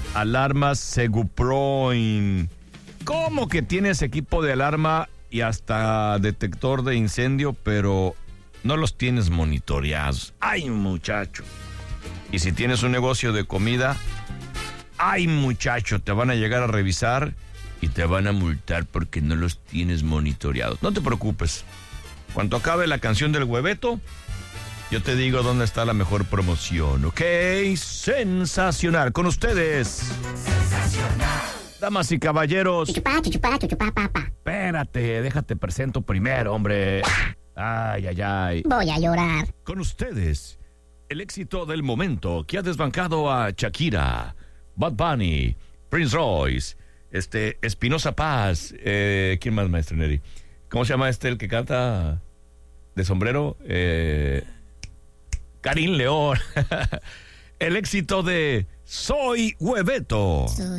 alarmas Seguproin. ¿Cómo que tienes equipo de alarma y hasta detector de incendio, pero no los tienes monitoreados? ¡Ay, muchacho! Y si tienes un negocio de comida, ¡ay, muchacho! Te van a llegar a revisar y te van a multar porque no los tienes monitoreados. No te preocupes. Cuando acabe la canción del hueveto, yo te digo dónde está la mejor promoción, ¿ok? Sensacional. Con ustedes. Sensacional. Damas y caballeros. Chuchupá, chuchupá, chuchupá, papá. Espérate, déjate presento primero, hombre. Ay, ay, ay. Voy a llorar. Con ustedes, el éxito del momento que ha desbancado a Shakira, Bad Bunny, Prince Royce, Espinosa Paz, ¿quién más, maestro Neri? ¿Cómo se llama el que canta de sombrero? Karim León. El éxito de Soy Hueveto. Soy